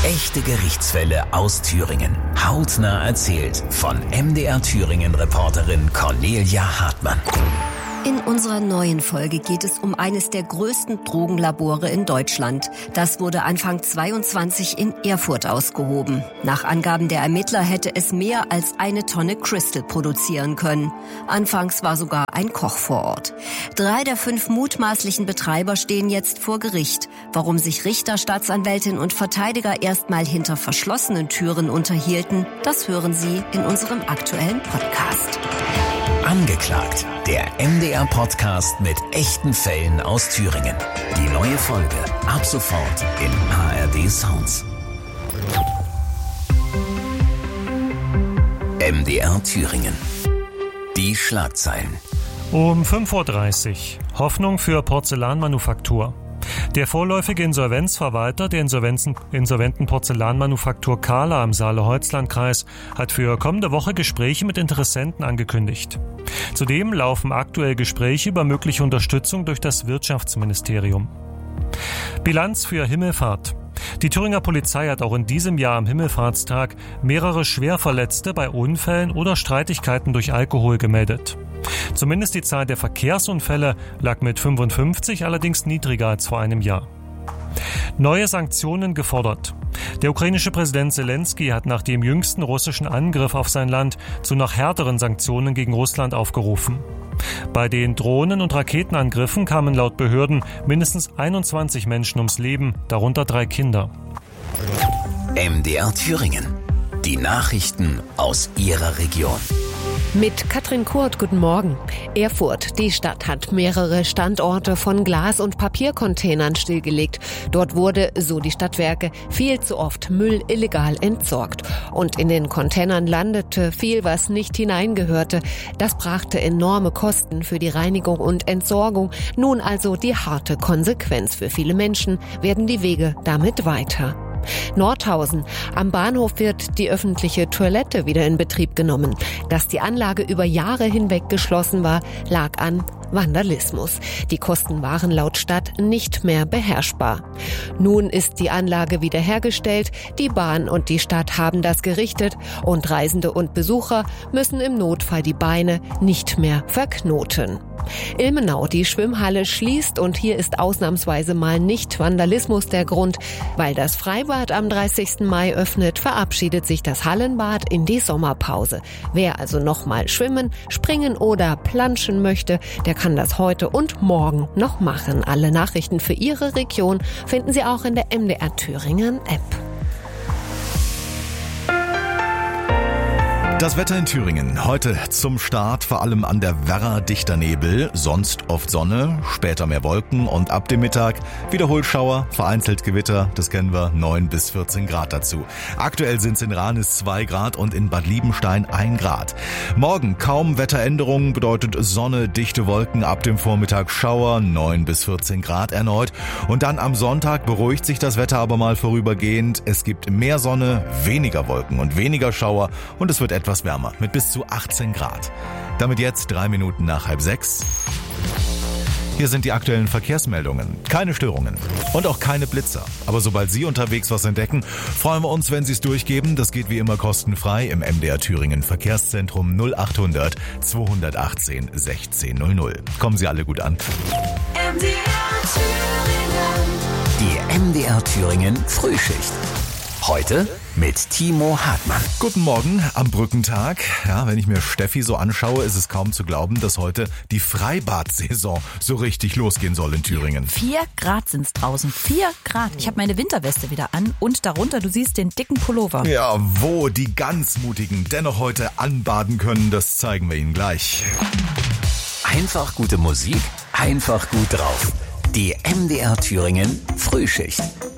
Echte Gerichtsfälle aus Thüringen. Hautnah erzählt von MDR Thüringen-Reporterin Cornelia Hartmann. In unserer neuen Folge geht es um eines der größten Drogenlabore in Deutschland. Das wurde Anfang 22 in Erfurt ausgehoben. Nach Angaben der Ermittler hätte es mehr als 1 Tonne Crystal produzieren können. Anfangs war sogar ein Koch vor Ort. 3 der 5 mutmaßlichen Betreiber stehen jetzt vor Gericht. Warum sich Richter, Staatsanwältin und Verteidiger erstmal hinter verschlossenen Türen unterhielten, das hören Sie in unserem aktuellen Podcast. Angeklagt, der MDR-Podcast mit echten Fällen aus Thüringen. Die neue Folge ab sofort in ARD Sounds. MDR Thüringen. Die Schlagzeilen. Um 5.30 Uhr. Hoffnung für Porzellanmanufaktur. Der vorläufige Insolvenzverwalter der insolventen Porzellanmanufaktur Kahler im Saale-Holzland-Kreis hat für kommende Woche Gespräche mit Interessenten angekündigt. Zudem laufen aktuell Gespräche über mögliche Unterstützung durch das Wirtschaftsministerium. Bilanz für Himmelfahrt. Die Thüringer Polizei hat auch in diesem Jahr am Himmelfahrtstag mehrere Schwerverletzte bei Unfällen oder Streitigkeiten durch Alkohol gemeldet. Zumindest die Zahl der Verkehrsunfälle lag mit 55 allerdings niedriger als vor einem Jahr. Neue Sanktionen gefordert. Der ukrainische Präsident Zelensky hat nach dem jüngsten russischen Angriff auf sein Land zu noch härteren Sanktionen gegen Russland aufgerufen. Bei den Drohnen- und Raketenangriffen kamen laut Behörden mindestens 21 Menschen ums Leben, darunter 3 Kinder. MDR Thüringen. Die Nachrichten aus Ihrer Region. Mit Katrin Kurt, guten Morgen. Erfurt, die Stadt hat mehrere Standorte von Glas- und Papiercontainern stillgelegt. Dort wurde, so die Stadtwerke, viel zu oft Müll illegal entsorgt. Und in den Containern landete viel, was nicht hineingehörte. Das brachte enorme Kosten für die Reinigung und Entsorgung. Nun also die harte Konsequenz. Für viele Menschen werden die Wege damit weiter. Nordhausen. Am Bahnhof wird die öffentliche Toilette wieder in Betrieb genommen. Dass die Anlage über Jahre hinweg geschlossen war, lag an Vandalismus. Die Kosten waren laut Stadt nicht mehr beherrschbar. Nun ist die Anlage wiederhergestellt. Die Bahn und die Stadt haben das gerichtet und Reisende und Besucher müssen im Notfall die Beine nicht mehr verknoten. Ilmenau, die Schwimmhalle schließt und hier ist ausnahmsweise mal nicht Vandalismus der Grund. Weil das Freibad am 30. Mai öffnet, verabschiedet sich das Hallenbad in die Sommerpause. Wer also noch mal schwimmen, springen oder planschen möchte, der kann das heute und morgen noch machen. Alle Nachrichten für Ihre Region finden Sie auch in der MDR Thüringen App. Das Wetter in Thüringen. Heute zum Start vor allem an der Werra dichter Nebel, sonst oft Sonne, später mehr Wolken und ab dem Mittag Wiederholschauer, vereinzelt Gewitter, das kennen wir, 9 bis 14 Grad dazu. Aktuell sind es in Ranis 2 Grad und in Bad Liebenstein 1 Grad. Morgen kaum Wetteränderungen, bedeutet Sonne, dichte Wolken, ab dem Vormittag Schauer, 9 bis 14 Grad erneut. Und dann am Sonntag beruhigt sich das Wetter aber mal vorübergehend. Es gibt mehr Sonne, weniger Wolken und weniger Schauer und es wird etwas wärmer mit bis zu 18 Grad. Damit jetzt 3 Minuten nach 5:30. Hier sind die aktuellen Verkehrsmeldungen. Keine Störungen und auch keine Blitzer. Aber sobald Sie unterwegs was entdecken, freuen wir uns, wenn Sie es durchgeben. Das geht wie immer kostenfrei im MDR Thüringen Verkehrszentrum 0800 218 1600. Kommen Sie alle gut an. MDR Thüringen. Die MDR Thüringen Frühschicht. Heute mit Timo Hartmann. Guten Morgen am Brückentag. Ja, wenn ich mir Steffi so anschaue, ist es kaum zu glauben, dass heute die Freibad-Saison so richtig losgehen soll in Thüringen. 4 Grad sind's draußen. 4 Grad. Ich habe meine Winterweste wieder an und darunter, du siehst den dicken Pullover. Ja, wo die ganz Mutigen dennoch heute anbaden können, das zeigen wir Ihnen gleich. Einfach gute Musik, einfach gut drauf. Die MDR Thüringen Frühschicht.